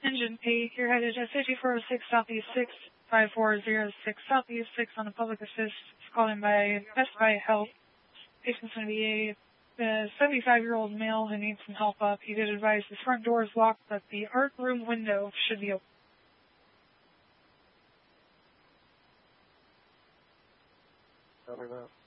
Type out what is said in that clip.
Engine 8, you're headed at 5406 Southeast 6, 5406 Southeast 6 on a public assist. It's calling by Best Buy Help. Patient's going to be a 75-year-old male who needs some help up. He did advise the front door is locked, but the art room window should be open. Copy that.